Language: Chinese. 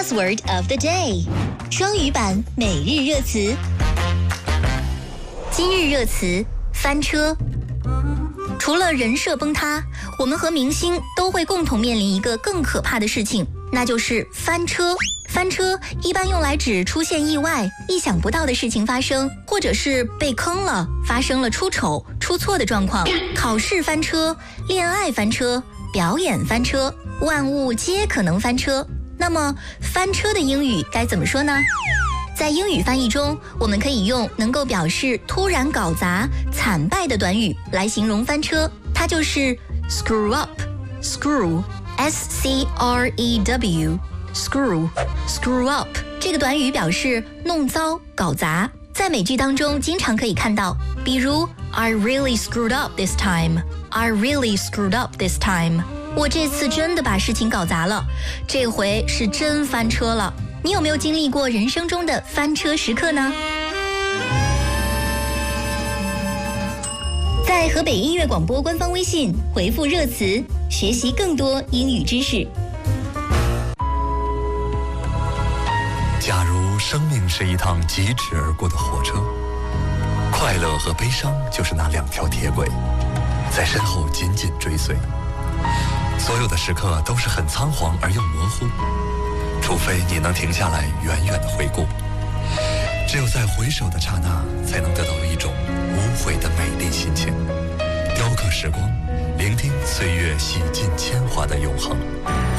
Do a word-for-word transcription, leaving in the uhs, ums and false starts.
Buzzword of the day， 双语版每日热词。今日热词：翻车。除了人设崩塌，我们和明星都会共同面临一个更可怕的事情，那就是翻车。翻车一般用来指出现意外、意想不到的事情发生，或者是被坑了，发生了出丑、出错的状况。考试翻车、恋爱翻车、表演翻车，万物皆可能翻车。那么翻车的英语该怎么说呢？在英语翻译中，我们可以用能够表示突然搞砸、惨败的短语来形容翻车，它就是 screw up。screw S C R E W screw screw up 这个短语表示弄糟、搞砸，在美剧当中经常可以看到，比如 I really screwed up this time I really screwed up this time 我这次真的把事情搞砸了，这回是真翻车了。你有没有经历过人生中的翻车时刻呢？在河北音乐广播官方微信回复热词，学习更多英语知识。 假如生命是一趟疾驰而过的火车，快乐和悲伤就是那两条铁轨，在身后紧紧追随。所有的时刻都是很仓皇而又模糊，除非你能停下来远远的回顾，只有在回首的刹那，才能得到一种无悔的美丽心情，雕刻时光，聆听岁月洗尽铅华的永恒。